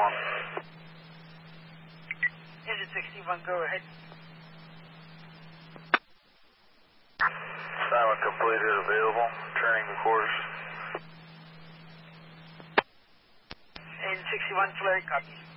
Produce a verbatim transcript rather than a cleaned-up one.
sixty-one. Engine sixty-one, go ahead. Silent completed, available. Turning the course. Engine sixty-one, flare, copy.